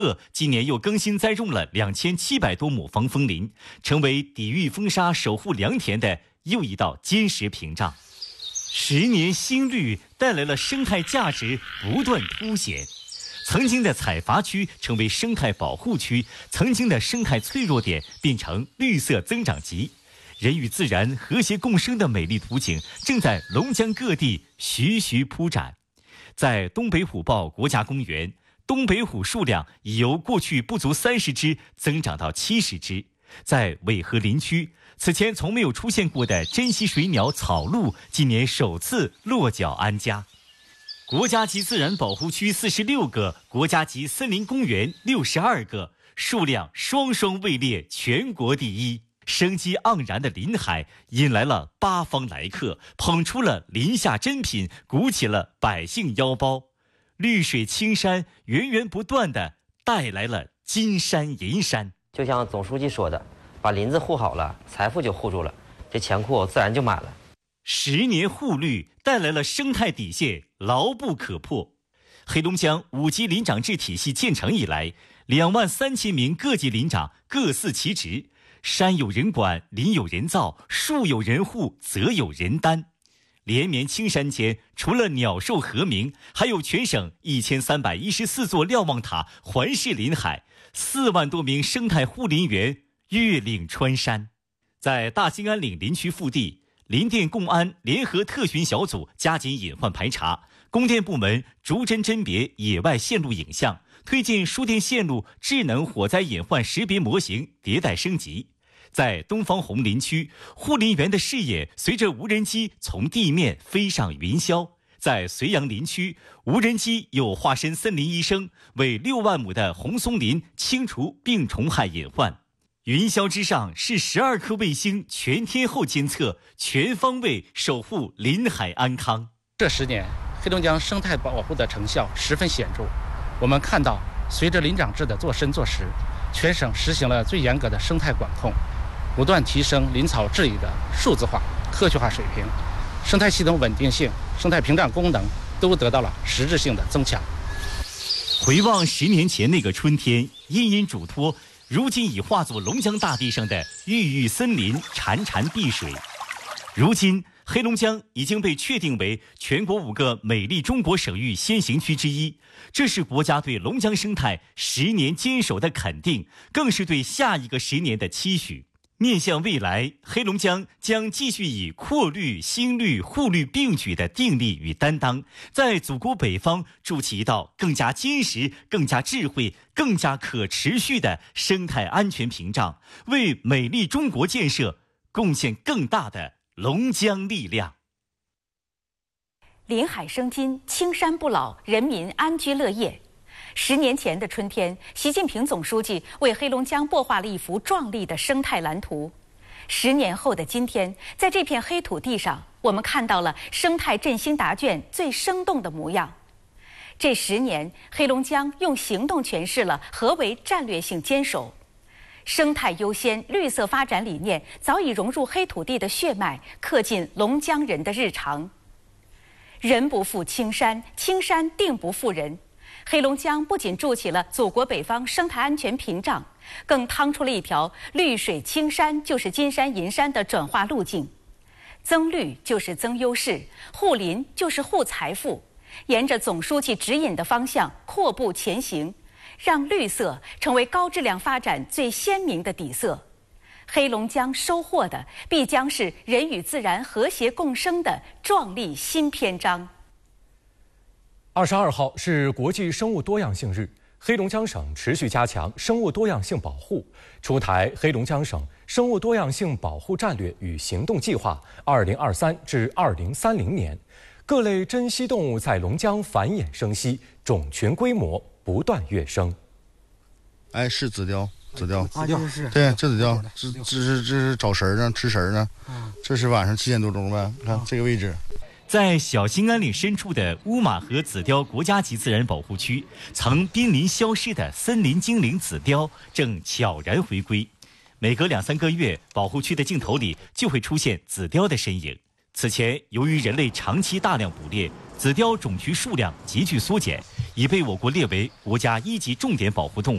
今年又更新栽种了2700多亩防风林，成为抵御风沙、守护良田的又一道坚实屏障。10年新绿带来了生态价值不断凸显，曾经的采伐区成为生态保护区，曾经的生态脆弱点变成绿色增长极，人与自然和谐共生的美丽图景正在龙江各地徐徐铺展。在东北虎豹国家公园，东北虎数量已由过去不足30只增长到70只。在渭河林区，此前从没有出现过的珍稀水鸟草鹭今年首次落脚安家。国家级自然保护区46个，国家级森林公园62个，数量双双位列全国第一。生机盎然的林海引来了八方来客，捧出了林下珍品，鼓起了百姓腰包。绿水青山源源不断地带来了金山银山。 就像总书记说的，把林子护好了，财富就护住了，这钱库自然就满了。 10年护绿带来了生态底线牢不可破。黑龙江5级林长制体系建成以来，23000名各级林长各司其职，山有人管，林有人造，树有人护，则有人担。连绵青山间，除了鸟兽和鸣，还有全省1314座瞭望塔环视林海，4万多名生态护林员越岭穿山。在大兴安岭林区腹地，林电共安联合特巡小组加紧隐患排查，供电部门逐帧甄别野外线路影像，推进输电线路智能火灾隐患识别模型迭代升级。在东方红林区，护林员的视野随着无人机从地面飞上云霄。在绥阳林区，无人机有化身森林医生，为6万亩的红松林清除病虫害隐患。云霄之上是12颗卫星全天候监测，全方位守护林海安康。 这10年，黑龙江生态保护的成效十分显著。我们看到，随着林长制的做深做实，全省实行了最严格的生态管控，不断提升林草治理的数字化、科学化水平，生态系统稳定性、生态屏障功能都得到了实质性的增强。 回望10年前那个春天，殷殷嘱托，如今已化作龙江大地上的郁郁森林，潺潺碧水。如今，黑龙江已经被确定为全国5个美丽中国省域先行区之一，这是国家对龙江生态10年坚守的肯定，更是对下一个10年的期许。面向未来，黑龙江将继续以扩绿、新绿、护绿并举的定力与担当，在祖国北方筑起一道更加坚实、更加智慧、更加可持续的生态安全屏障，为美丽中国建设贡献更大的龙江力量。 林海生金，青山不老，人民安居乐业。10年前的春天，习近平总书记为黑龙江擘画了一幅壮丽的生态蓝图。10年后的今天，在这片黑土地上，我们看到了生态振兴答卷最生动的模样。这10年，黑龙江用行动诠释了何为战略性坚守。生态优先、绿色发展理念早已融入黑土地的血脉，刻进龙江人的日常。人不负青山，青山定不负人。黑龙江不仅筑起了祖国北方生态安全屏障，更趟出了一条绿水青山就是金山银山的转化路径。增绿就是增优势，护林就是护财富，沿着总书记指引的方向阔步前行，让绿色成为高质量发展最鲜明的底色。黑龙江收获的必将是人与自然和谐共生的壮丽新篇章。 22号是国际生物多样性日，黑龙江省持续加强生物多样性保护，出台黑龙江省生物多样性保护战略与行动计划2023至2030年，各类珍稀动物在龙江繁衍生息，种群规模不断跃升。 哎，是紫貂，紫貂啊，就是对，这紫貂，这是找食呢，吃食呢。这是晚上7点多钟呗，看这个位置。 在小兴安岭深处的乌马河紫貂国家级自然保护区，曾濒临消失的森林精灵紫貂正悄然回归。每隔2-3个月，保护区的镜头里就会出现紫貂的身影。此前，由于人类长期大量捕猎，紫貂种群数量急剧缩减， 已被我国列为国家1级重点保护动物。